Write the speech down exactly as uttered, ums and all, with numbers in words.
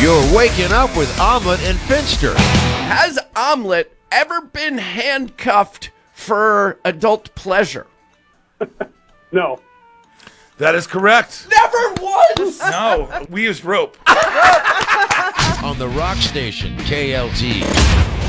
You're waking up with Omelet and Finster. Has Omelet ever been handcuffed for adult pleasure? No. That is correct. Never once! No, we used rope. On the Rock Station, K L T.